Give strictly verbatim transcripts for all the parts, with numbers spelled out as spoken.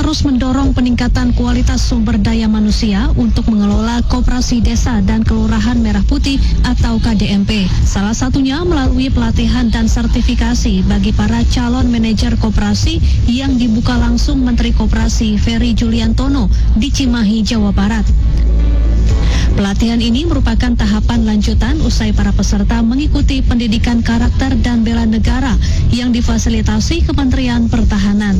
terus mendorong peningkatan kualitas sumber daya manusia untuk mengelola Koperasi Desa dan Kelurahan Merah Putih atau K D M P. Salah satunya melalui pelatihan dan sertifikasi bagi para calon manajer koperasi yang dibuka langsung Menteri Koperasi Ferry Juliantono di Cimahi, Jawa Barat. Pelatihan ini merupakan tahapan lanjutan usai para peserta mengikuti pendidikan karakter dan bela negara yang difasilitasi Kementerian Pertahanan.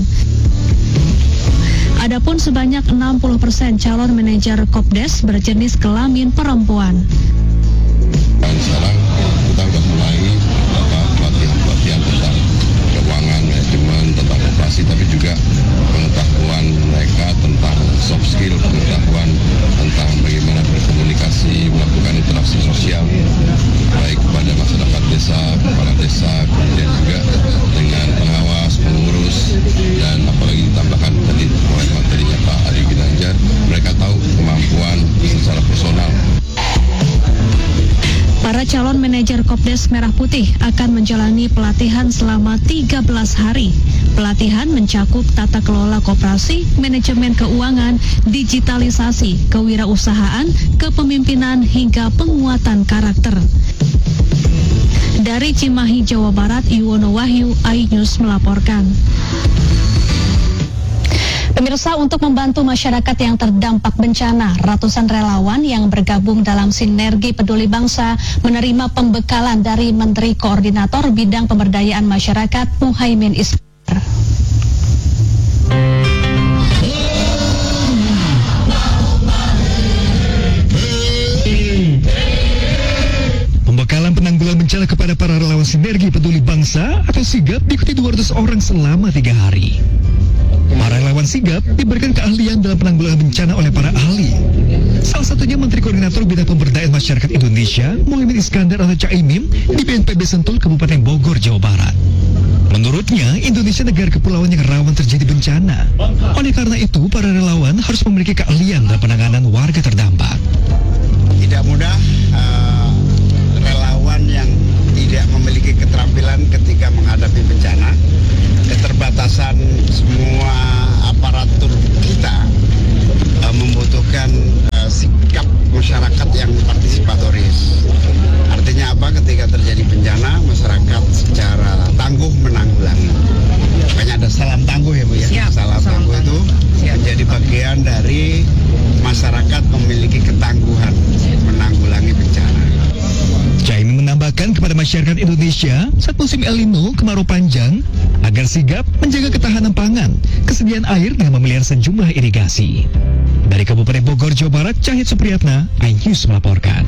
Adapun sebanyak enam puluh persen calon manajer Kopdes berjenis kelamin perempuan. Dan sekarang kita sudah mulai pelatihan-pelatihan tentang keuangan, manajemen, tentang operasi, tapi juga pengetahuan mereka tentang soft skill, pengetahuan tentang bagaimana berkomunikasi, melakukan interaksi sosial, baik kepada masyarakat desa, kepala desa, kemudian juga dengan pengawas, pengurus, dan apalagi ditambahkan tadi oleh materinya Pak Ari Ginanjar, mereka tahu kemampuan secara personal. Para calon manajer Kopdes Merah Putih akan menjalani pelatihan selama tiga belas hari. Pelatihan mencakup tata kelola koperasi, manajemen keuangan, digitalisasi, kewirausahaan, kepemimpinan, hingga penguatan karakter. Dari Cimahi, Jawa Barat, Yuwono Wahyu, iNews melaporkan. Pemirsa, untuk membantu masyarakat yang terdampak bencana, ratusan relawan yang bergabung dalam Sinergi Peduli Bangsa menerima pembekalan dari Menteri Koordinator Bidang Pemberdayaan Masyarakat Muhaimin Iskandar. Pembekalan penanggulangan bencana kepada para relawan Sinergi Peduli Bangsa atau SIGAP diikuti dua ratus orang selama tiga hari. Para relawan SIGAP diberikan keahlian dalam penanggulangan bencana oleh para ahli. Salah satunya Menteri Koordinator Bidang Pemberdayaan Masyarakat Indonesia, Muhaimin Iskandar atau Caimin, di B N P B Sentul, Kabupaten Bogor, Jawa Barat. Menurutnya, Indonesia negara kepulauan yang rawan terjadi bencana. Oleh karena itu, para relawan harus memiliki keahlian dalam penanganan warga terdampak. Tidak mudah uh, relawan yang tidak memiliki keterampilan ketika menghadapi bencana. Keterbatasan semua aparatur kita uh, membutuhkan uh, sikap masyarakat yang partisipatoris. Artinya apa? Ketika terjadi bencana, masyarakat secara tangguh menanggulangi. Makanya ada salam tangguh ya Bu ya. Siap, salam, salam tangguh itu Siap. menjadi bagian dari masyarakat memiliki ketangguhan menanggulangi bencana. Caimin menambahkan kepada masyarakat Indonesia saat musim El Nino kemarau panjang agar sigap menjaga ketahanan pangan, kesediaan air dengan memelihara sejumlah irigasi. Dari Kabupaten Bogor, Jawa Barat, Cahit Supriyatna, iNews melaporkan.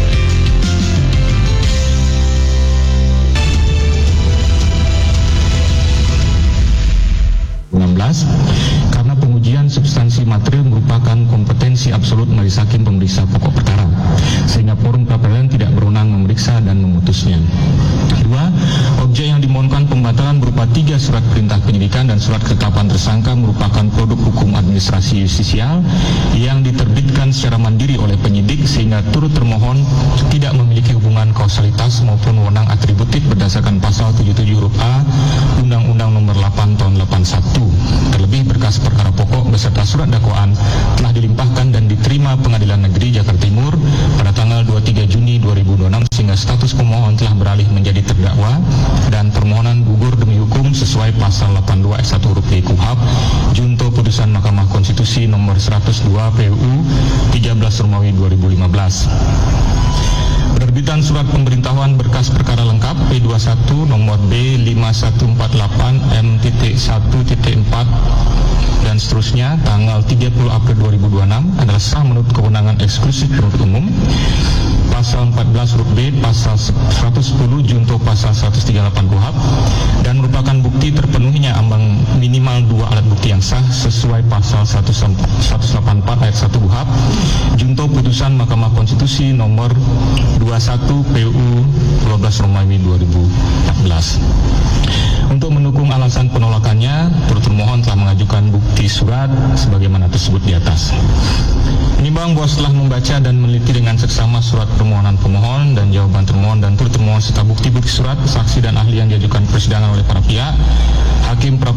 enam belas karena pengujian substansi material merupakan kompetensi absolut majelis hakim pemeriksa pokok perkara, sehingga forum pra-peradilan tidak berwenang memeriksa dan memutusnya. Dua, objek yang dimohonkan pembatalan berupa tiga surat perintah penyidikan dan surat ketetapan tersangka merupakan produk hukum administrasi justisial yang diterbitkan secara mandiri oleh penyidik, sehingga turut termohon tidak memiliki hubungan kausalitas maupun wewenang atributif berdasarkan pasal tujuh puluh tujuh huruf A Undang-Undang Nomor delapan Tahun delapan puluh satu. Terlebih berkas perkara pokok beserta surat dakwaan telah dilimpahkan dan diterima Pengadilan Negeri Jakarta Timur pada tanggal dua puluh tiga Juni dua ribu dua puluh enam, sehingga status pemohon telah beralih menjadi terdakwa dan permohonan gugur demi hukum sesuai pasal delapan puluh dua ayat satu huruf B Kuhap junto putusan Mahkamah Konstitusi nomor seratus dua P U tiga belas Romawi dua ribu lima belas. Penerbitan surat pemberitahuan berkas perkara lengkap P dua puluh satu nomor B lima satu empat delapan M satu empat dan seterusnya tanggal tiga puluh April dua ribu dua puluh enam adalah sah menurut kewenangan eksklusif penuntut umum pasal empat belas huruf B, pasal seratus sepuluh junto pasal seratus tiga puluh delapan Kuhap, dan merupakan bukti terpenuhinya ambang minimal dua alat bukti yang sah sesuai pasal seratus delapan puluh empat ayat satu Kuhap junto putusan Mahkamah Konstitusi nomor dua puluh satu P U dua belas Romawi dua ribu empat belas. Untuk mendukung alasan penolakannya, turut termohon telah mengajukan bukti surat sebagaimana tersebut di atas. Menimbang bahwa setelah membaca dan meneliti dengan seksama surat permohonan pemohon dan jawaban termohon dan turut termohon serta bukti-bukti surat, saksi dan ahli yang diajukan persidangan oleh para pihak, Hakim pra-peradilan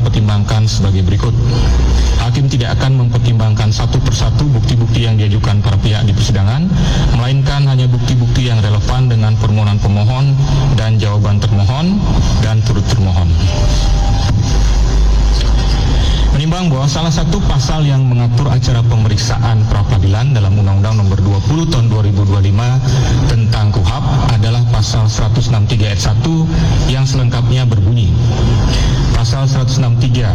mempertimbangkan sebagai berikut. Hakim tidak akan mempertimbangkan satu persatu bukti-bukti yang diajukan para pihak di persidangan, melainkan hanya bukti-bukti yang relevan dengan permohonan pemohon dan jawaban termohon dan turut termohon. Menimbang bahwa salah satu pasal yang mengatur acara pemeriksaan pra-peradilan dalam Undang-Undang Nomor dua puluh Tahun dua ribu dua puluh lima tentang K U H A P adalah pasal seratus enam puluh tiga ayat satu yang selengkapnya berbunyi. Pasal seratus enam puluh tiga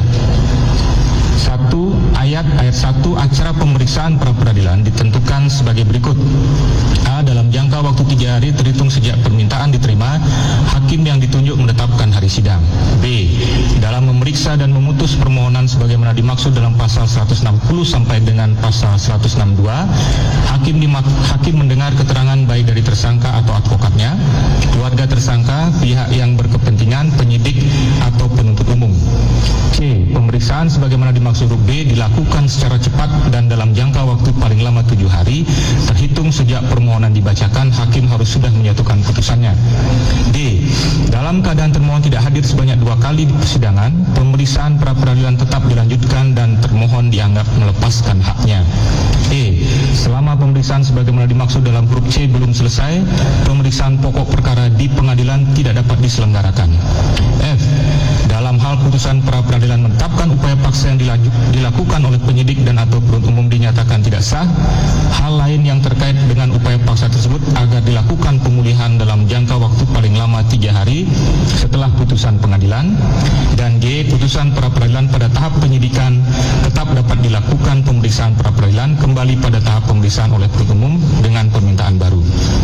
satu ayat ayat satu acara pemeriksaan pra-peradilan ditentukan sebagai berikut. A. Dalam jangka waktu tiga hari terhitung sejak permintaan diterima, hakim yang ditunjuk menetapkan hari sidang. B. Dalam memeriksa dan memutus permohonan sebagaimana dimaksud dalam pasal seratus enam puluh sampai dengan pasal seratus enam puluh dua, hakim dimak hakim mendengar keterangan baik dari tersangka atau advokatnya, keluarga tersangka, pihak yang berkepentingan, penyidik atau penuntut umum. C. Pemeriksaan sebagaimana dimaksud huruf B dilakukan secara cepat dan dalam jangka waktu paling lama tujuh hari terhitung sejak permohonan dibacakan, hakim harus sudah menyatukan putusannya. D. Dalam keadaan termohon tidak hadir sebanyak dua kali di persidangan, pemeriksaan pra-peradilan tetap dilanjutkan dan termohon dianggap melepaskan haknya. E. Selama pemeriksaan sebagaimana dimaksud dalam huruf C belum selesai, pemeriksaan pokok perkara di pengadilan tidak dapat diselenggarakan. F. Dalam hal putusan pra-peradilan menetapkan upaya paksa yang dilakukan oleh penyidik dan atau penuntut umum dinyatakan tidak sah, hal lain yang terkait dengan upaya paksa tersebut agar dilakukan pemulihan dalam jangka waktu paling lama tiga hari setelah putusan pengadilan. Dan G. Putusan pra-peradilan pada tahap penyidikan tetap dapat dilakukan pemeriksaan pra-peradilan kembali pada tahap pemeriksaan oleh penuntut umum dengan permintaan baru.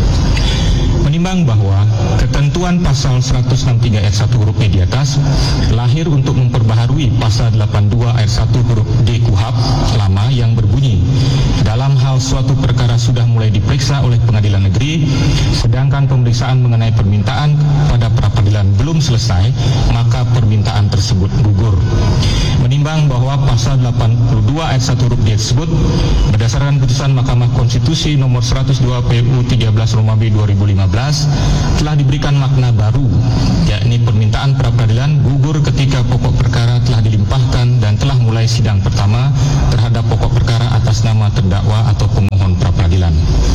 Menimbang bahwa ketentuan pasal seratus enam puluh tiga ayat satu huruf E di atas lahir untuk memperbaharui pasal delapan puluh dua ayat satu huruf D K U H A P lama yang berbunyi, dalam hal suatu perkara sudah mulai diperiksa oleh pengadilan negeri sedangkan pemeriksaan mengenai permintaan pada pra-peradilan belum selesai, maka permintaan tersebut gugur. Menimbang bahwa pasal delapan puluh dua ayat satu huruf D tersebut berdasarkan putusan Mahkamah Konstitusi nomor seratus dua P U tiga belas Romawi dua ribu lima belas telah diberikan makna baru, yakni permintaan pra-peradilan gugur ketika pokok perkara telah dilimpahkan dan telah mulai sidang pertama terhadap pokok perkara atas nama terdakwa atau pemohon pra-peradilan.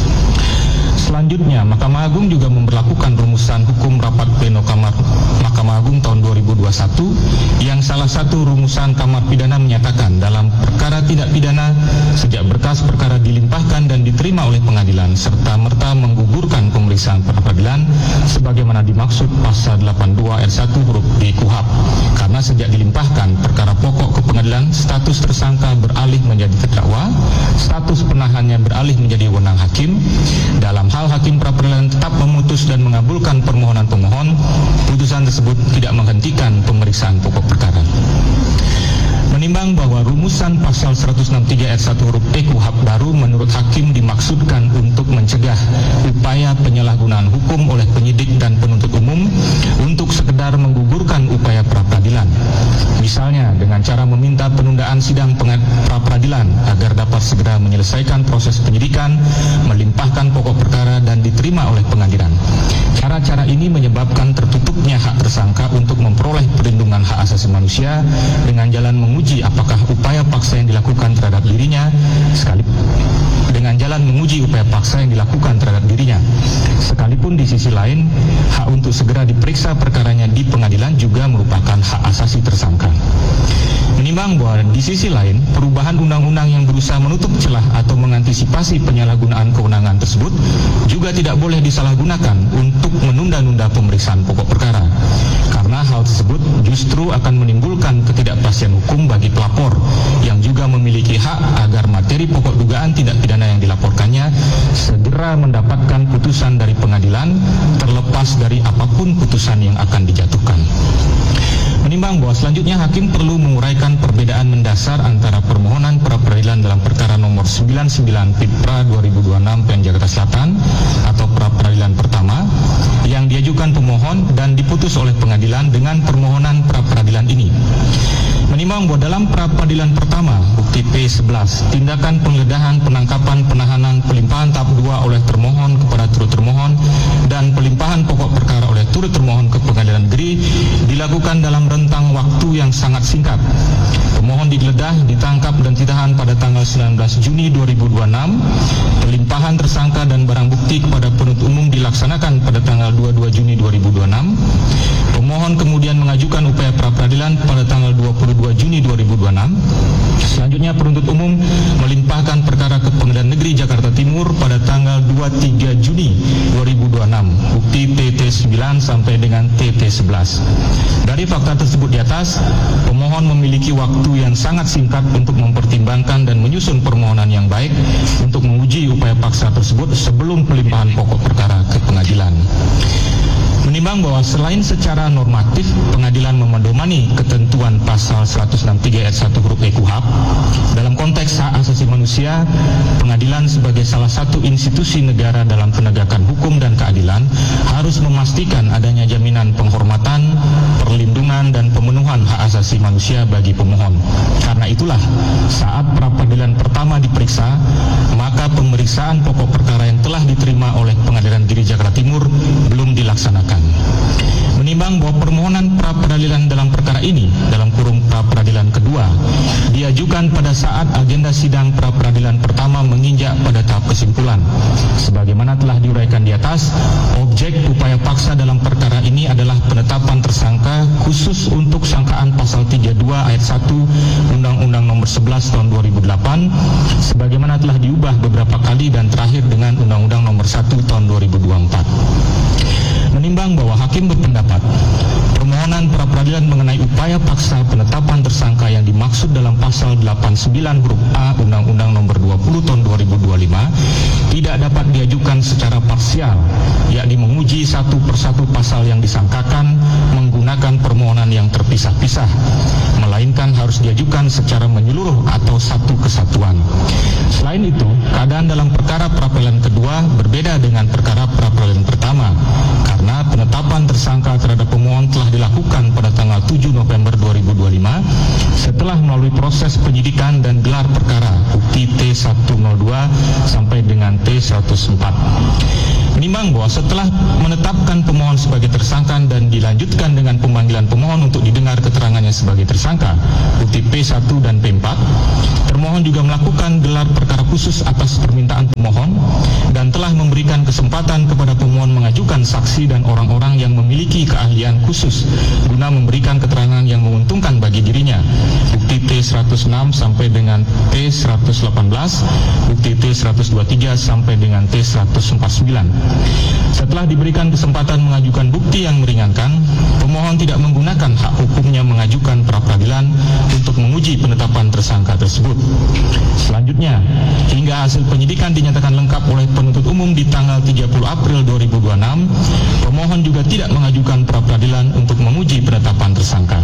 Selanjutnya, Mahkamah Agung juga memberlakukan rumusan hukum rapat pleno Kamar Mahkamah Agung tahun dua ribu dua puluh satu yang salah satu rumusan Kamar Pidana menyatakan dalam perkara tindak pidana sejak berkas perkara dilimpahkan dan diterima oleh pengadilan serta merta menggugurkan pemeriksaan pra-peradilan sebagaimana dimaksud pasal delapan puluh dua ayat satu huruf D K U H A P, karena sejak dilimpahkan perkara pokok ke pengadilan, status tersangka beralih menjadi terdakwa, status penahannya beralih menjadi wewenang hakim. Dalam hal hakim pra-peradilan tetap memutus dan mengabulkan permohonan pemohon, putusan tersebut tidak menghentikan pemeriksaan pokok perkara. Menimbang bahwa rumusan pasal seratus enam puluh tiga ayat satu huruf E K U H A P baru menurut hakim dimaksudkan untuk mencegah upaya penyalahgunaan hukum oleh penyidik dan penuntut umum untuk sekedar menggugurkan upaya pra-peradilan. Misalnya dengan cara meminta penundaan sidang pra-peradilan agar dapat segera menyelesaikan proses penyidikan, melimpahkan pokok perkara dan diterima oleh pengadilan. Cara-cara ini menyebabkan tertutupnya hak tersangka untuk memperoleh perlindungan hak asasi manusia dengan jalan menguji apakah upaya paksa yang dilakukan terhadap dirinya sekali dengan jalan menguji upaya paksa yang dilakukan terhadap dirinya. Sekalipun di sisi lain, hak untuk segera diperiksa perkaranya di pengadilan juga merupakan hak asasi tersangka. Menimbang bahwa di sisi lain, perubahan undang-undang yang berusaha menutup celah atau mengantisipasi penyalahgunaan kewenangan tersebut juga tidak boleh disalahgunakan untuk menunda-nunda pemeriksaan pokok perkara, karena hal tersebut justru akan menimbulkan ketidakpastian hukum bagi pelapor yang juga memiliki hak agar materi pokok dugaan tindak pidana yang dilaporkannya segera mendapatkan putusan dari pengadilan terlepas dari apapun putusan yang akan dijatuhkan. Menimbang bahwa selanjutnya hakim perlu menguraikan perbedaan mendasar antara permohonan pra-peradilan dalam perkara nomor sembilan puluh sembilan P I P R A dua ribu dua puluh enam P N Jakarta Selatan atau pra-peradilan pertama yang diajukan pemohon dan diputus oleh pengadilan dengan permohonan pra-peradilan ini. Menimbang Menimbang bahwa dalam pra-peradilan pertama, bukti P sebelas, tindakan penggeledahan, penangkapan, penahanan, pelimpahan tahap dua oleh termohon kepada turut termohon, dan pelimpahan pokok perkara oleh turut termohon ke pengadilan negeri dilakukan dalam rentang waktu yang sangat singkat. Pemohon digeledah, ditangkap dan ditahan pada tanggal sembilan belas Juni dua ribu dua puluh enam. Pelimpahan tersangka dan barang bukti kepada penuntut umum dilaksanakan pada tanggal dua puluh dua Juni dua ribu dua puluh enam. Pemohon kemudian mengajukan upaya pra-peradilan pada tanggal dua puluh dua Juni dua ribu dua puluh enam. Selanjutnya penuntut umum melimpahkan perkara ke Pengadilan Negeri Jakarta Timur pada tanggal dua puluh tiga Juni dua ribu dua puluh enam. Bukti T T sembilan sampai dengan T T sebelas. Dari fakta tersebut di atas, pemohon memiliki waktu yang sangat singkat untuk mempertimbangkan dan menyusun permohonan yang baik untuk menguji upaya paksa tersebut sebelum pelimpahan pokok perkara ke pengadilan. Menimbang bahwa selain secara normatif pengadilan memedomani ketentuan pasal seratus enam puluh tiga ayat satu huruf E K U H P, dalam konteks hak asasi manusia, pengadilan sebagai salah satu institusi negara dalam penegakan hukum dan keadilan harus memastikan adanya jaminan penghormatan, perlindungan dan pemenuhan hak asasi manusia bagi pemohon. Karena itulah saat pra-peradilan pertama diperiksa, maka pemeriksaan pokok perkara yang telah diterima oleh Pengadilan Negeri Jakarta Timur belum dilaksanakan. Menimbang bahwa permohonan pra-peradilan dalam perkara ini dalam kurung pra-peradilan kedua diajukan pada saat agenda sidang pra-peradilan pertama menginjak pada tahap kesimpulan. Sebagaimana telah diuraikan di atas, objek upaya paksa dalam perkara ini adalah penetapan tersangka khusus untuk sangkaan pasal tiga puluh dua ayat satu Undang-Undang Nomor sebelas Tahun dua ribu delapan, sebagaimana telah diubah beberapa kali dan terakhir dengan Undang-Undang Nomor satu Tahun dua ribu dua puluh empat. Menimbang bahwa hakim berpendapat permohonan pra-peradilan mengenai upaya paksa penetapan tersangka yang dimaksud dalam pasal delapan puluh sembilan huruf A Undang-Undang Nomor dua puluh Tahun dua ribu dua puluh lima tidak dapat diajukan secara parsial, yakni menguji satu persatu pasal yang disangkakan menggunakan permohonan yang terpisah-pisah, melainkan harus diajukan secara menyeluruh atau satu kesatuan. Selain itu, keadaan dalam perkara pra-peradilan kedua berbeda dengan perkara pra-peradilan pertama, karena penetapan tersangka terhadap pemohon telah dilakukan pada tanggal tujuh November dua ribu dua puluh lima setelah melalui proses penyidikan dan gelar perkara bukti T seratus dua sampai dengan T seratus empat. Menimbang bahwa setelah menetapkan pemohon sebagai tersangka dan dilanjutkan dengan pemanggilan pemohon untuk didengar keterangannya sebagai tersangka bukti P satu dan P empat, termohon juga melakukan gelar perkara khusus atas permintaan pemohon dan telah memberikan kesempatan kepada pemohon mengajukan saksi dan orang-orang yang memiliki keahlian khusus guna memberikan keterangan yang menguntungkan bagi dirinya. Bukti T seratus enam sampai dengan T seratus delapan belas, bukti T seratus dua puluh tiga sampai dengan T seratus empat puluh sembilan. Setelah diberikan kesempatan mengajukan bukti yang meringankan, pemohon tidak menggunakan hak hukumnya mengajukan pra-peradilan untuk menguji penetapan tersangka tersebut. Selanjutnya, hingga hasil penyidikan dinyatakan lengkap oleh penuntut umum di tanggal tiga puluh April dua ribu dua puluh enam, pemohon juga tidak mengajukan pra-peradilan untuk menguji penetapan tersangka.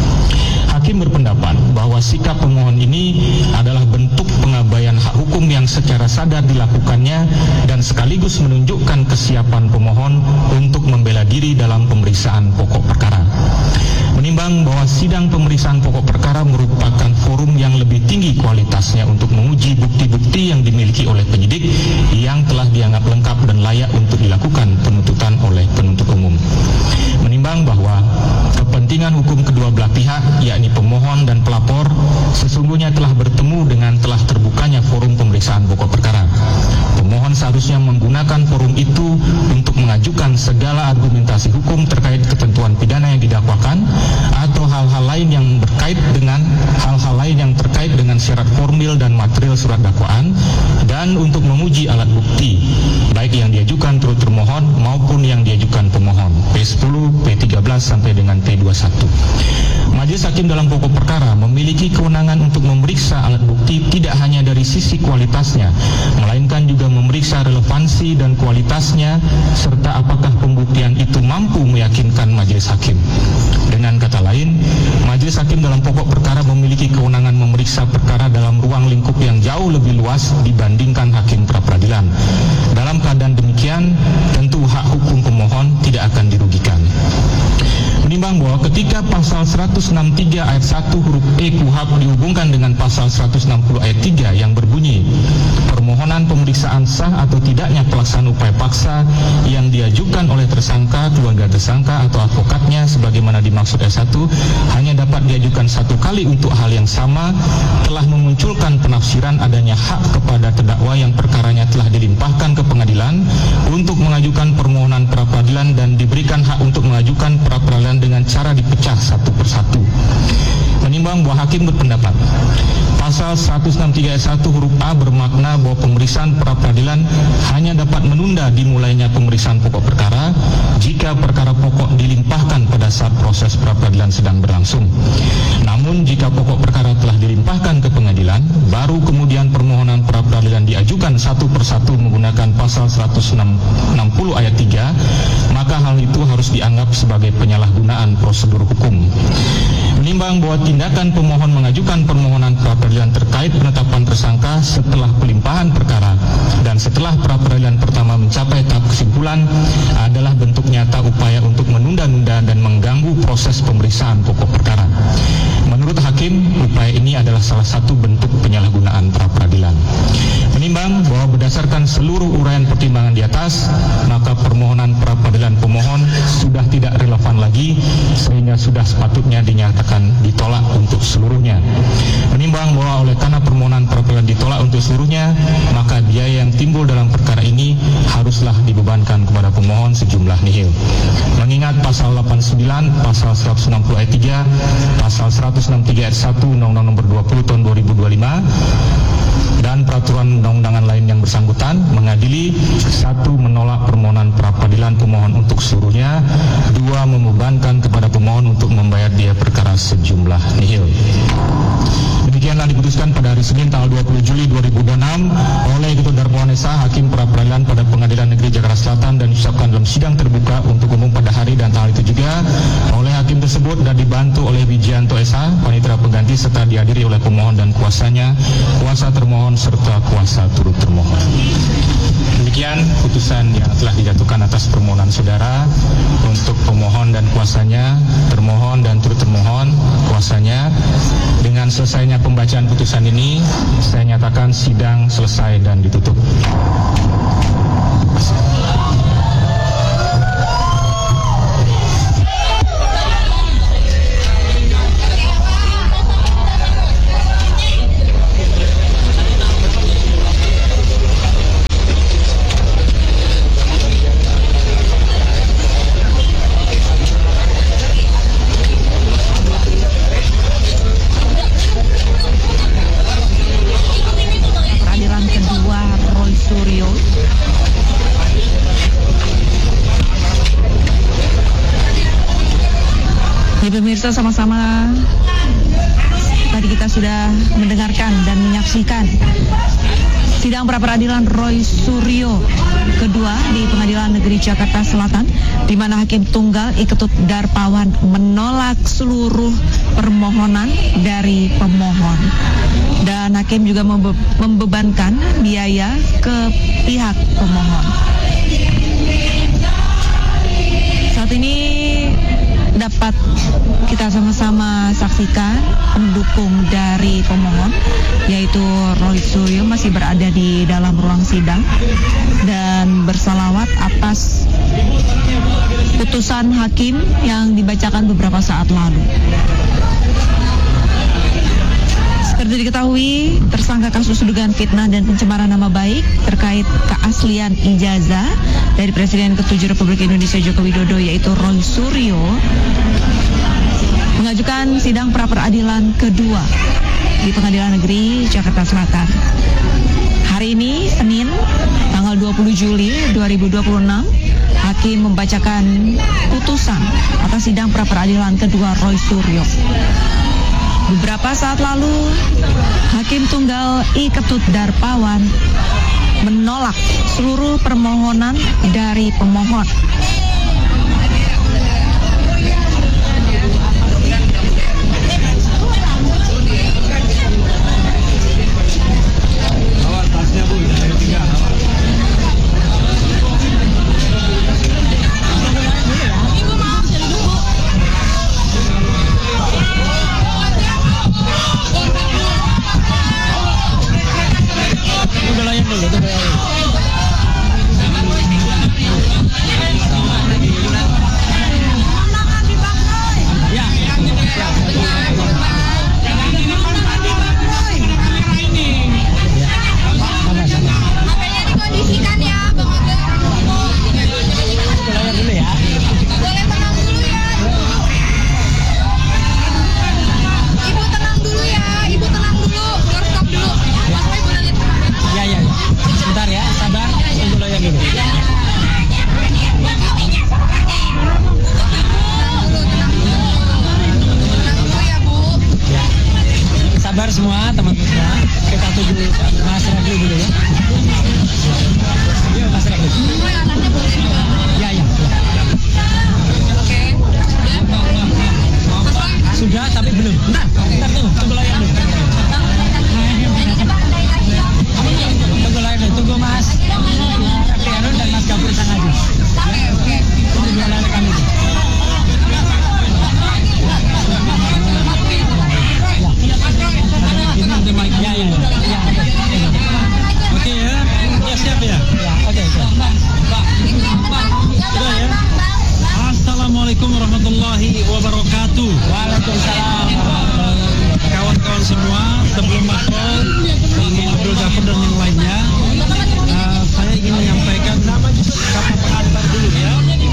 Hakim berpendapat bahwa sikap pemohon ini adalah bentuk pengabaian hak hukum yang secara sadar dilakukannya dan sekaligus menunjukkan kesiapan pemohon untuk membela diri dalam pemeriksaan pokok perkara. Menimbang bahwa sidang pemeriksaan pokok perkara merupakan forum yang lebih tinggi kualitasnya untuk menguji bukti-bukti yang dimiliki oleh penyidik yang telah dianggap lengkap dan layak untuk dilakukan penuntutan oleh penuntut umum. Menimbang bahwa kepentingan hukum kedua belah pihak, yakni pemohon dan pelapor, sesungguhnya telah bertemu dengan telah terbukanya forum pemeriksaan pokok perkara. Pemohon seharusnya menggunakan forum itu untuk mengajukan segala argumentasi hukum terkait ketentuan pidana yang didakwakan atau hal-hal lain yang berkait dengan hal-hal lain yang terkait dengan syarat formil dan material surat dakwaan, dan untuk menguji alat bukti baik yang diajukan turut termohon maupun yang diajukan pemohon P sepuluh, P tiga belas sampai dengan P dua puluh satu. Majelis hakim dalam pokok perkara memiliki kewenangan untuk memeriksa alat bukti tidak hanya dari sisi kualitasnya, melainkan juga memeriksa relevansi dan kualitasnya serta apakah pembuktian itu mampu meyakinkan majelis hakim. Dengan kata lain, majelis hakim dalam pokok perkara memiliki kewenangan memeriksa perkara dalam ruang lingkup yang jauh lebih luas dibandingkan hakim pra-peradilan. Dalam keadaan demikian, tentu hak hukum pemohon tidak akan dirugikan. Menimbang bahwa ketika pasal seratus enam puluh tiga ayat satu huruf E K U H A P dihubungkan dengan pasal seratus enam puluh ayat tiga yang berbunyi permohonan pemeriksaan sah atau tidaknya pelaksanaan upaya paksa yang diajukan oleh tersangka, keluarga tersangka atau advokatnya sebagaimana dimaksud ayat satu hanya dapat diajukan satu kali untuk hal yang sama, telah memunculkan penafsiran adanya hak kepada terdakwa yang perkaranya telah dilimpahkan ke pengadilan untuk mengajukan permohonan pra-peradilan dan diberikan hak untuk mengajukan pra-peradilan dengan cara dipecah satu persatu. Menimbang bahwa hakim berpendapat pasal seratus enam puluh tiga ayat satu huruf A bermakna bahwa pemeriksaan pra-peradilan hanya dapat menunda dimulainya pemeriksaan pokok perkara jika perkara pokok dilimpahkan pada saat proses pra-peradilan sedang berlangsung. Namun jika pokok perkara telah dilimpahkan ke pengadilan, baru kemudian permohonan pra-peradilan diajukan satu persatu menggunakan pasal seratus enam puluh ayat tiga, maka hal itu harus dianggap sebagai penyalahgunaan prosedur hukum. Menimbang bahwa tindakan pemohon mengajukan permohonan pra-peradilan terkait penetapan tersangka setelah pelimpahan perkara dan setelah pra-peradilan pertama mencapai tahap kesimpulan adalah bentuk nyata upaya untuk menunda-nunda dan mengganggu proses pemeriksaan pokok perkara. Menurut hakim, upaya ini adalah salah satu bentuk penyalahgunaan pra-peradilan. Menimbang bahwa berdasarkan seluruh uraian pertimbangan di atas, maka permohonan pra-peradilan pemohon sudah tidak relevan lagi sehingga sudah sepatutnya dinyatakan ditolak untuk seluruhnya. Menimbang bahwa oleh karena permohonan pra-peradilan ditolak untuk seluruhnya, maka biaya yang timbul dalam perkara ini haruslah dibebankan kepada pemohon sejumlah nihil. Mengingat pasal delapan puluh sembilan, pasal seratus enam puluh ayat tiga, pasal seratus enam puluh tiga ayat satu Undang-Undang Nomor dua puluh Tahun dua ribu dua puluh lima dan peraturan undang-undangan lain yang bersangkutan mengadili satu menolak permohonan pra-peradilan pemohon untuk seluruhnya, dua membebankan kepada pemohon untuk membayar biaya perkara sejumlah nihil. Demikianlah diputuskan pada hari Senin tanggal dua puluh Juli dua ribu dua puluh enam oleh Ketut Darmawan S A Hakim Pra-Peradilan pada Pengadilan Negeri Jakarta Selatan dan diucapkan dalam sidang terbuka untuk umum pada hari dan tanggal itu juga oleh hakim tersebut dan dibantu oleh Wijianto S A panitera pengganti serta dihadiri oleh pemohon dan kuasanya, kuasa termohon serta kuasa turut termohon. Demikian putusan yang telah dijatuhkan atas permohonan saudara untuk pemohon dan kuasanya, termohon dan turut termohon, kuasanya. Dengan selesainya pembacaan putusan ini, saya nyatakan sidang selesai dan ditutup. Pemirsa, sama-sama tadi kita sudah mendengarkan dan menyaksikan sidang pra-peradilan Roy Suryo kedua di Pengadilan Negeri Jakarta Selatan, di mana Hakim Tunggal I Ketut Darmawan menolak seluruh permohonan dari pemohon dan hakim juga membe- membebankan biaya ke pihak pemohon. Saat ini dapat kita sama-sama saksikan pendukung dari pemohon, yaitu Roy Suryo masih berada di dalam ruang sidang dan bersalawat atas putusan hakim yang dibacakan beberapa saat lalu. Seperti diketahui, tersangka kasus dugaan fitnah dan pencemaran nama baik terkait keaslian ijazah dari Presiden ketujuh Republik Indonesia Joko Widodo, yaitu Roy Suryo, mengajukan sidang pra-peradilan kedua di Pengadilan Negeri Jakarta Selatan. Hari ini, Senin, tanggal dua puluh Juli dua ribu dua puluh enam, hakim membacakan putusan atas sidang pra-peradilan kedua Roy Suryo. Beberapa saat lalu, Hakim Tunggal I Ketut Darmawan menolak seluruh permohonan dari pemohon. kabar semua teman-teman semua? Kita tuju Mas Radli dulu ya. Iya Mas Radli. Ya ya. Oke. Sudah tapi belum. Bentar, bentar tuh, tunggu layar dulu. Tunggu layar dulu, tunggu Mas Radli Arun dan Mas Gafur Sangaji. Oke oke. Tunggu dua layar kami tuh. Ini ada mic ya ya ya. Oke ya, ya siap ya. Ya oke oke. Sudah ya. Assalamualaikum warahmatullahi wabarakatuh. Waalaikumsalam. Kawan-kawan semua, sebelum masuk Bang Abdul Ghafur dan yang lainnya, uh, saya ingin menyampaikan kata pengantar dulu ya.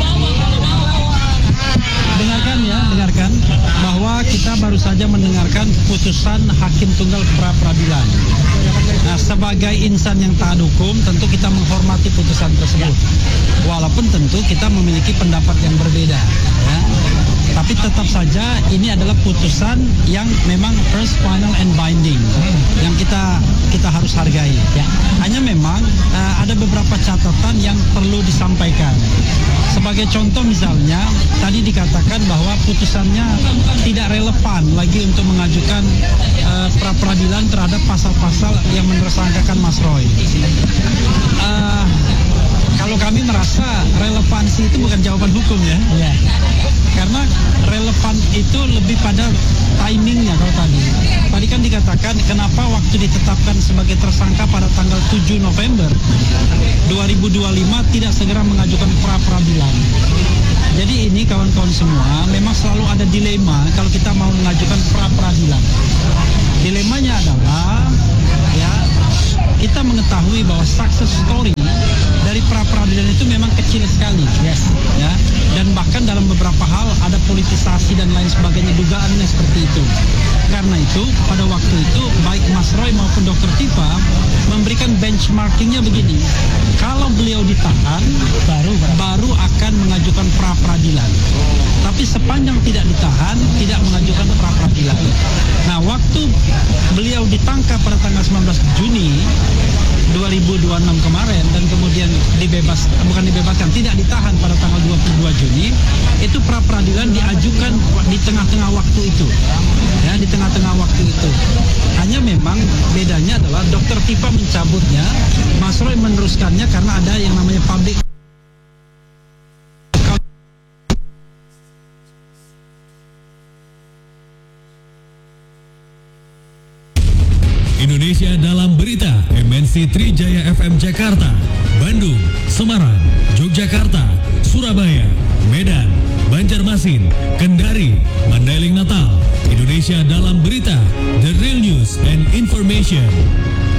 Dengarkan ya, dengarkan bahwa kita baru saja mendengarkan putusan Hakim Tunggal pra peradilan. Nah, sebagai insan yang taat hukum, tentu kita menghormati putusan tersebut. Walaupun tentu kita memiliki pendapat yang berbeda, ya. Tapi tetap saja ini adalah putusan yang memang first, final, and binding, yang kita kita harus hargai. Ya. Hanya memang uh, ada beberapa catatan yang perlu disampaikan. Sebagai contoh misalnya, tadi dikatakan bahwa putusannya tidak relevan lagi untuk mengajukan uh, pra peradilan terhadap pasal-pasal yang menersangkakan Mas Roy. Uh, kalau kami merasa relevansi itu bukan jawaban hukum ya, ya. Karena relevan itu lebih pada timingnya kalau tadi. Tadi kan dikatakan kenapa waktu ditetapkan sebagai tersangka pada tanggal tujuh November dua ribu dua puluh lima tidak segera mengajukan pra peradilan. Jadi ini kawan-kawan semua memang selalu ada dilema kalau kita mau mengajukan pra peradilan. Dilemanya adalah ya kita mengetahui bahwa success story dari pra peradilan itu memang kecil sekali, yes, ya, dan bahkan dalam beberapa hal ada politisasi dan lain sebagainya, dugaannya seperti itu. Karena itu pada waktu itu baik Mas Roy maupun Dokter Tifa memberikan benchmarkingnya begini: kalau beliau ditahan baru baru akan mengajukan pra peradilan. Tapi sepanjang tidak ditahan tidak mengajukan pra peradilan. Nah, waktu beliau ditangkap pada tanggal sembilan belas Juni dua ribu dua puluh enam kemarin dan kemudian dibebas, bukan dibebaskan, tidak ditahan pada tanggal dua puluh dua Juni, itu pra peradilan diajukan di tengah-tengah waktu itu, ya, di tengah-tengah waktu itu. Hanya memang bedanya adalah Dokter Tifa mencabutnya, Mas Roy meneruskannya karena ada yang namanya public. Indonesia dalam berita, M N C Trijaya F M Jakarta, Bandung, Semarang, Yogyakarta, Surabaya, Medan, Banjarmasin, Kendari, Mandailing Natal. Indonesia dalam berita, the real news and information.